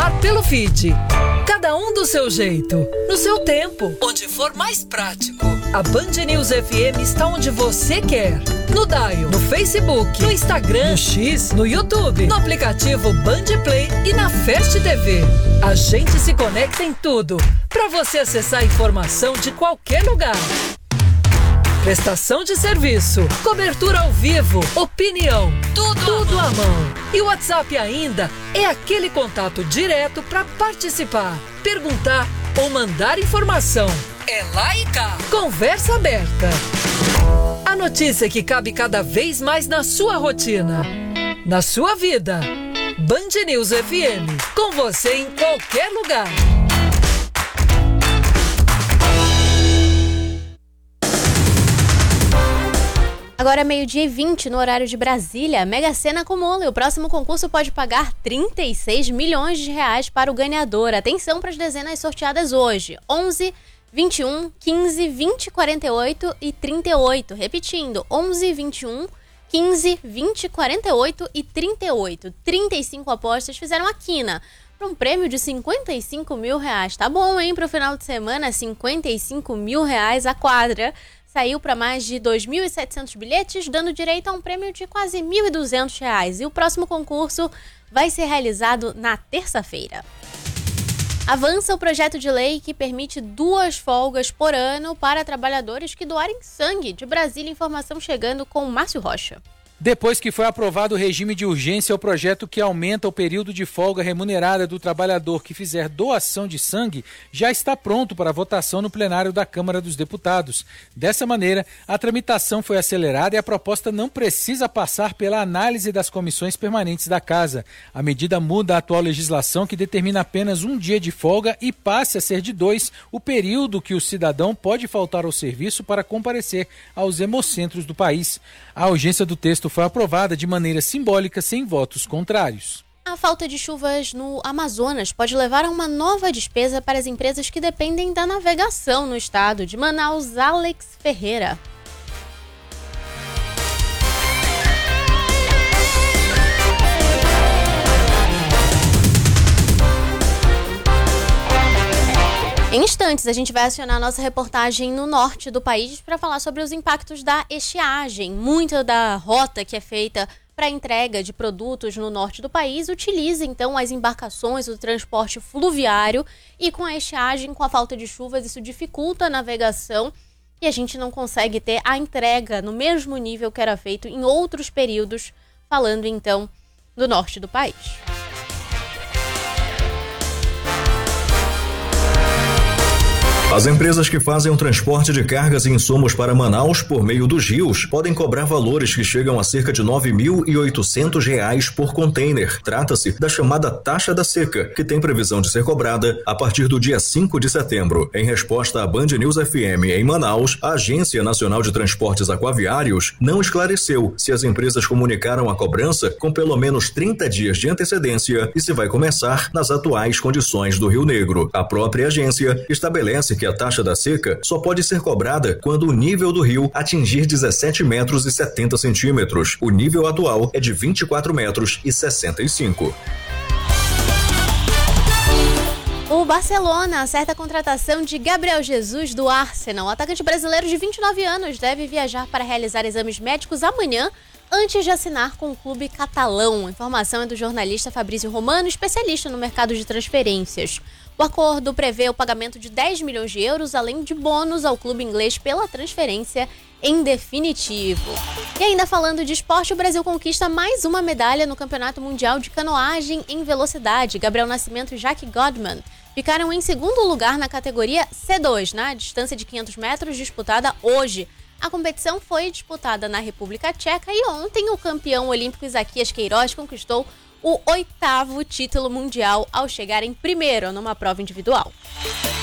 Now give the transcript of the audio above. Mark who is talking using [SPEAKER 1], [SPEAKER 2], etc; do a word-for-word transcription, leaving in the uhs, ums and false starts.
[SPEAKER 1] continuar pelo feed. Cada um do seu jeito, no seu tempo, onde for mais prático. A Band News F M está onde você quer. No Dial, no Facebook, no Instagram, no X, no YouTube, no aplicativo Band Play e na Fast T V. A gente se conecta em tudo, para você acessar a informação de qualquer lugar. Prestação de serviço, cobertura ao vivo, opinião, tudo, tudo à mão. E o WhatsApp ainda é aquele contato direto para participar, perguntar ou mandar informação. É lá e cá. Conversa aberta. A notícia que cabe cada vez mais na sua rotina, na sua vida. Band News F M, com você em qualquer lugar.
[SPEAKER 2] Agora é meio-dia e vinte no horário de Brasília. A Mega Sena acumula e o próximo concurso pode pagar trinta e seis milhões de reais para o ganhador. Atenção para as dezenas sorteadas hoje. onze, vinte e um, quinze, vinte, quarenta e oito e trinta e oito. Repetindo, onze, vinte e um, quinze, vinte, quarenta e oito e trinta e oito. trinta e cinco apostas fizeram a quina para um prêmio de cinquenta e cinco mil reais. Tá bom, hein? Para o final de semana, cinquenta e cinco mil reais a quadra. Saiu para mais de dois mil e setecentos bilhetes, dando direito a um prêmio de quase mil e duzentos reais. E o próximo concurso vai ser realizado na terça-feira. Avança o projeto de lei que permite duas folgas por ano para trabalhadores que doarem sangue. De Brasília, informação chegando com Márcio Rocha.
[SPEAKER 3] Depois que foi aprovado o regime de urgência, o projeto que aumenta o período de folga remunerada do trabalhador que fizer doação de sangue já está pronto para votação no plenário da Câmara dos Deputados. Dessa maneira, a tramitação foi acelerada e a proposta não precisa passar pela análise das comissões permanentes da Casa. A medida muda a atual legislação que determina apenas um dia de folga e passe a ser de dois o período que o cidadão pode faltar ao serviço para comparecer aos hemocentros do país. A urgência do texto foi aprovada de maneira simbólica, sem votos contrários.
[SPEAKER 2] A falta de chuvas no Amazonas pode levar a uma nova despesa para as empresas que dependem da navegação no estado. De Manaus, Alex Ferreira. Em instantes, a gente vai acionar a nossa reportagem no norte do país para falar sobre os impactos da estiagem. Muita da rota que é feita para a entrega de produtos no norte do país utiliza, então, as embarcações, o transporte fluviário. E com a estiagem, com a falta de chuvas, isso dificulta a navegação e a gente não consegue ter a entrega no mesmo nível que era feito em outros períodos, falando, então, do norte do país.
[SPEAKER 4] As empresas que fazem o transporte de cargas e insumos para Manaus por meio dos rios podem cobrar valores que chegam a cerca de nove mil e oitocentos reais por container. Trata-se da chamada taxa da seca, que tem previsão de ser cobrada a partir do dia cinco de setembro. Em resposta à Band News F M em Manaus, a Agência Nacional de Transportes Aquaviários não esclareceu se as empresas comunicaram a cobrança com pelo menos trinta dias de antecedência e se vai começar nas atuais condições do Rio Negro. A própria agência estabelece que a taxa da seca só pode ser cobrada quando o nível do rio atingir dezessete metros e setenta centímetros. O nível atual é de vinte e quatro metros e sessenta e cinco.
[SPEAKER 2] O Barcelona acerta a contratação de Gabriel Jesus do Arsenal. O atacante brasileiro de vinte e nove anos deve viajar para realizar exames médicos amanhã, antes de assinar com o clube catalão. A informação é do jornalista Fabrício Romano, especialista no mercado de transferências. O acordo prevê o pagamento de dez milhões de euros, além de bônus ao clube inglês pela transferência em definitivo. E ainda falando de esporte, o Brasil conquista mais uma medalha no Campeonato Mundial de Canoagem em Velocidade. Gabriel Nascimento e Jack Godman ficaram em segundo lugar na categoria C dois, na distância de quinhentos metros, disputada hoje. A competição foi disputada na República Tcheca e ontem o campeão olímpico Isaquias Queiroz conquistou o oitavo título mundial ao chegar em primeiro numa prova individual.